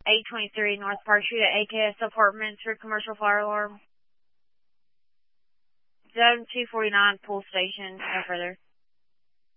823 North Park Street at AKS Apartments for commercial fire alarm. Zone 249, pool station, no further.